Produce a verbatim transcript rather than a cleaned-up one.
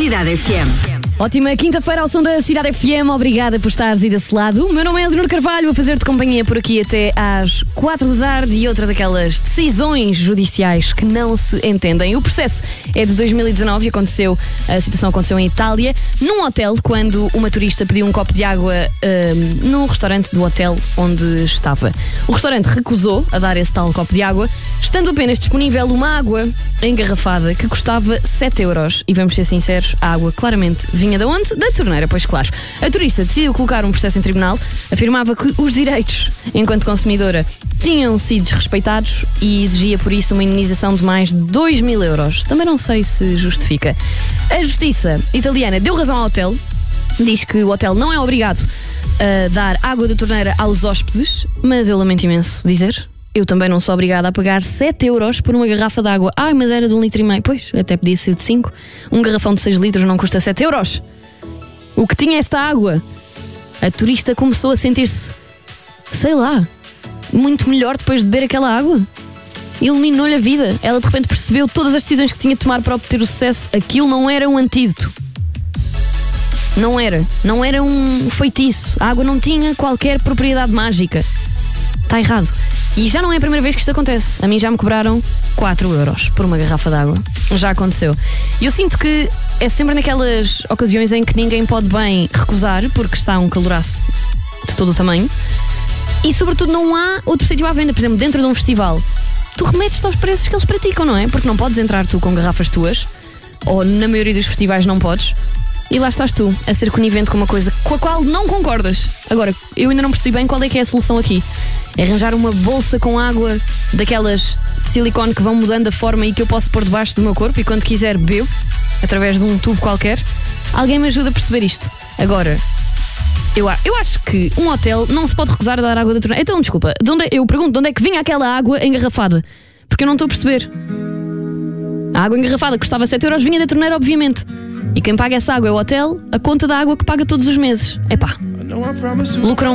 Cidade F M. Ótima quinta-feira ao som da Cidade F M. Obrigada por estares aí desse lado. O meu nome é Leonor Carvalho, a fazer-te companhia por aqui até às quatro da tarde e outra daquelas decisões judiciais que não se entendem. O processo é de dois mil e dezanove e aconteceu, a situação aconteceu em Itália, num hotel, quando uma turista pediu um copo de água um, num restaurante do hotel onde estava. O restaurante recusou a dar esse tal copo de água, estando apenas disponível uma água engarrafada que custava sete euros. E vamos ser sinceros, a água claramente vinha de onde? Da torneira, pois claro. A turista decidiu colocar um processo em tribunal, afirmava que os direitos, enquanto consumidora, tinham sido desrespeitados e exigia por isso uma indenização de mais de dois mil euros. Também não sei se justifica. A justiça italiana deu razão ao hotel, diz que o hotel não é obrigado a dar água da torneira aos hóspedes, mas eu lamento imenso dizer, eu também não sou obrigada a pagar sete euros por uma garrafa de água. Ai, mas era de um litro e meio. Pois, até podia ser de cinco. Um garrafão de seis litros não custa sete euros. O que tinha esta água? A turista começou a sentir-se, sei lá, muito melhor depois de beber aquela água. Iluminou-lhe a vida. Ela de repente percebeu todas as decisões que tinha de tomar para obter o sucesso. Aquilo não era um antídoto. Não era. Não era um feitiço. A água não tinha qualquer propriedade mágica. Está errado. E já não é a primeira vez que isto acontece. A mim já me cobraram quatro euros por uma garrafa de água. Já aconteceu. E eu sinto que é sempre naquelas ocasiões em que ninguém pode bem recusar, porque está um caloraço de todo o tamanho. E sobretudo não há outro sítio à venda. Por exemplo, dentro de um festival, tu remetes-te aos preços que eles praticam, não é? Porque não podes entrar tu com garrafas tuas, ou na maioria dos festivais não podes. E lá estás tu, a ser conivente com uma coisa com a qual não concordas. Agora, eu ainda não percebi bem qual é que é a solução aqui. É arranjar uma bolsa com água daquelas de silicone que vão mudando a forma e que eu posso pôr debaixo do meu corpo e quando quiser bebo, através de um tubo qualquer. Alguém me ajuda a perceber isto. Agora, eu, eu acho que um hotel não se pode recusar a dar água da torneira. Então, desculpa, de onde é, eu pergunto de onde é que vinha aquela água engarrafada? Porque eu não estou a perceber. A água engarrafada custava sete euros, vinha da torneira, obviamente. E quem paga essa água é o hotel, a conta da água que paga todos os meses. Epá, lucram